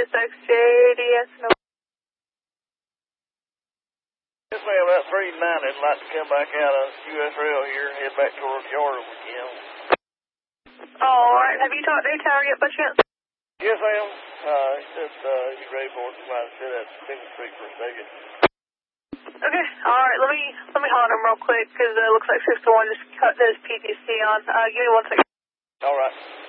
6XJDS. No. Yes, ma'am, that 390 would like to come back out of US Rail here and head back towards Yardley again. Alright, have you talked to your tower yet by chance? Yes, ma'am. He said he's ready for it. Somebody said at Second Street for a second. Okay, alright, let me holler him real quick, because it looks like 601 just cut his PTC on. Give me 1 second. Alright.